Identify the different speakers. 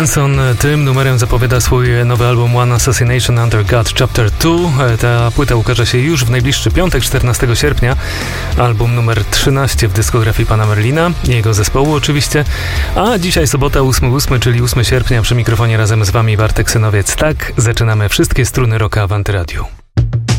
Speaker 1: Manson tym numerem zapowiada swój nowy album One Assassination Under God Chapter 2. Ta płyta ukaże się już w najbliższy piątek, 14 sierpnia. Album numer 13 w dyskografii pana Merlina i jego zespołu oczywiście. A dzisiaj sobota 8/8, czyli 8 sierpnia, przy mikrofonie razem z wami Bartek Synowiec. Tak, zaczynamy wszystkie struny rocka w Antyradiu.